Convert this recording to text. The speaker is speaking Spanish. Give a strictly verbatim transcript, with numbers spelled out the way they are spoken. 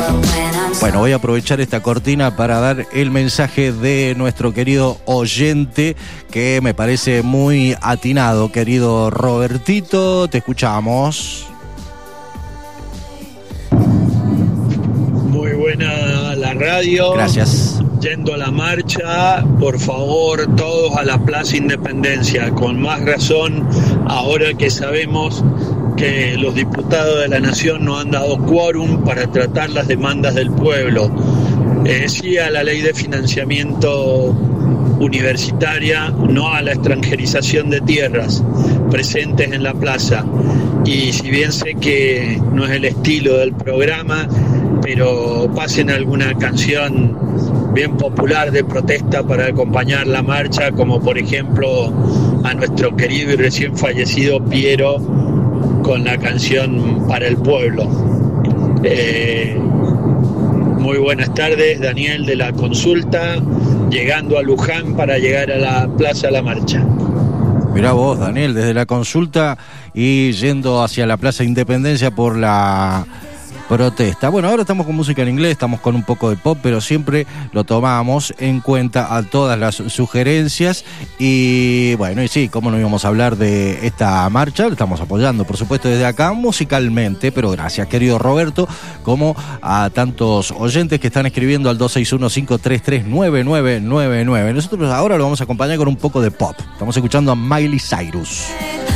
Bueno, voy a aprovechar esta cortina para dar el mensaje de nuestro querido oyente, que me parece muy atinado. Querido Robertito, te escuchamos. Muy buena la radio. Gracias. Yendo a la marcha, por favor, todos a la Plaza Independencia, con más razón ahora que sabemos que los diputados de la Nación no han dado quórum para tratar las demandas del pueblo. Eh, sí a la ley de financiamiento universitaria, no a la extranjerización de tierras presentes en la plaza. Y si bien sé que no es el estilo del programa, pero pasen alguna canción bien popular de protesta para acompañar la marcha, como por ejemplo a nuestro querido y recién fallecido Piero con la canción Para el Pueblo. Eh, muy buenas tardes, Daniel de la Consulta, llegando a Luján para llegar a la Plaza La Marcha. Mirá vos, Daniel, desde la Consulta y yendo hacia la Plaza Independencia por la protesta. Bueno, ahora estamos con música en inglés, estamos con un poco de pop, pero siempre lo tomamos en cuenta a todas las sugerencias. Y bueno, y sí, cómo no íbamos a hablar de esta marcha, lo estamos apoyando, por supuesto, desde acá, musicalmente, pero gracias, querido Roberto, como a tantos oyentes que están escribiendo al dos seis uno, cinco tres tres, nueve nueve nueve nueve. Nosotros ahora lo vamos a acompañar con un poco de pop. Estamos escuchando a Miley Cyrus.